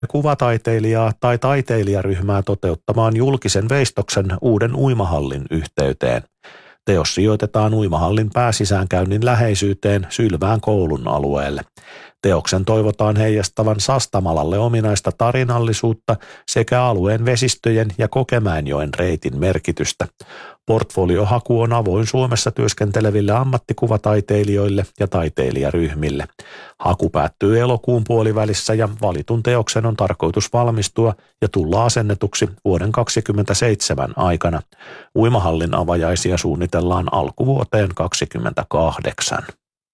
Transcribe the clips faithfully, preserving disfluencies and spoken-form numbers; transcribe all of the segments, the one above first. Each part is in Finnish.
kuvataiteilijaa tai taiteilijaryhmää toteuttamaan julkisen veistoksen uuden uimahallin yhteyteen. Teos sijoitetaan uimahallin pääsisäänkäynnin läheisyyteen Sylvään koulun alueelle. Teoksen toivotaan heijastavan Sastamalalle ominaista tarinallisuutta sekä alueen vesistöjen ja Kokemäenjoen reitin merkitystä. Portfoliohaku on avoin Suomessa työskenteleville ammattikuvataiteilijoille ja taiteilijaryhmille. Haku päättyy elokuun puolivälissä ja valitun teoksen on tarkoitus valmistua ja tulla asennetuksi vuoden kaksikymmentäseitsemän aikana. Uimahallin avajaisia suunnitellaan alkuvuoteen kaksikymmentäkahdeksan.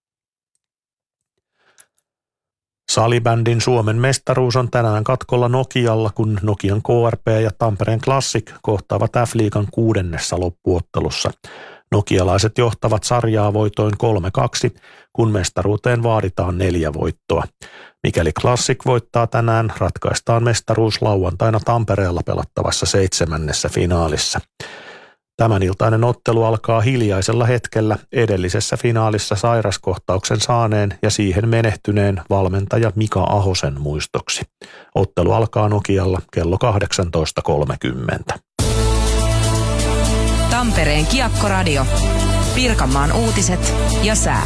Salibändin Suomen mestaruus on tänään katkolla Nokialla, kun Nokian K R P ja Tampereen Classic kohtaavat F-liigan kuudennessa loppuottelussa. Nokialaiset johtavat sarjaa voitoin kolme kaksi, kun mestaruuteen vaaditaan neljä voittoa. Mikäli Classic voittaa tänään, ratkaistaan mestaruus lauantaina Tampereella pelattavassa seitsemännessä finaalissa. Tämän iltainen ottelu alkaa hiljaisella hetkellä edellisessä finaalissa sairaskohtauksen saaneen ja siihen menehtyneen valmentaja Mika Ahosen muistoksi. Ottelu alkaa Nokialla kello kahdeksantoista kolmekymmentä. Tampereen Kiekkoradio. Pirkanmaan uutiset ja sää.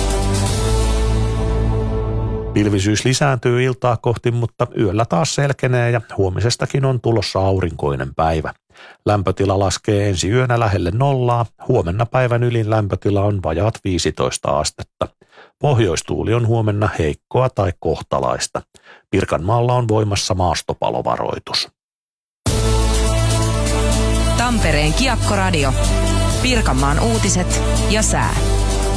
Pilvisyys lisääntyy iltaa kohti, mutta yöllä taas selkenee ja huomisestakin on tulossa aurinkoinen päivä. Lämpötila laskee ensi yönä lähelle nollaa, huomenna päivän ylin lämpötila on vajaat viisitoista astetta. Pohjoistuuli on huomenna heikkoa tai kohtalaista. Pirkanmaalla on voimassa maastopalovaroitus. Tampereen Kiekkoradio. Pirkanmaan uutiset ja sää.